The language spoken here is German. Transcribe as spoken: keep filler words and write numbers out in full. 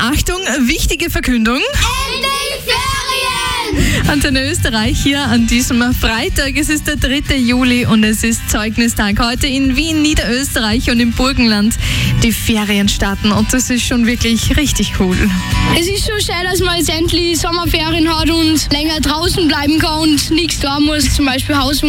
Achtung, wichtige Verkündung. Endlich Ferien! Antenne Österreich hier an diesem Freitag. Es ist der dritte Juli und es ist Zeugnistag. Heute in Wien, Niederösterreich und im Burgenland die Ferien starten und das ist schon wirklich richtig cool. Es ist schon schön, dass man jetzt endlich Sommerferien hat und länger draußen bleiben kann und nichts da muss, zum Beispiel Haus